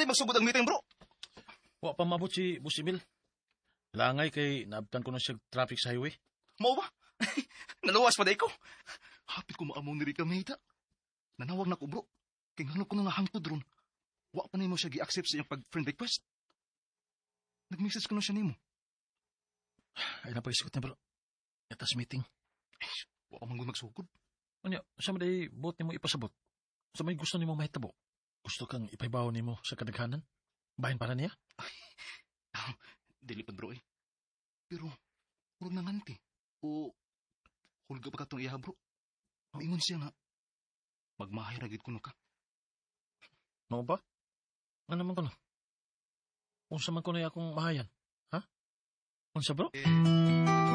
magsugod ang meeting, bro. Wa pa mabot si Boss Emil. Langay kay naabtan ko na siya traffic sa highway. Mao ba? Naluwas pa day ko. Hapit ko maamaw ni Rika Mayta. Nanawag na ko, bro. Kaya nga ko na hangtod ron. Wa pa na mo siya gi-accept sa iyang pag-friend request. Nag-message ko na siya nimo. Ay napag-isikot niya bro. Yatas meeting. Wa man gud magsugod. Ano, sa maday bot ni mo ipasabot. Sa may gusto ni mo mahitabo. Gusto kang ipaibaw ni mo sa kadaghanan? Bahin para niya? Dili pa, bro, eh. Pero, puro na nganti. O, hulga pa ka itong iya, bro. Maingon siya nga, magmahay ragid ko no ka. Mao ba? Ano naman ko na? Unsa man ko na akong mahayan? Ha? Unsa bro?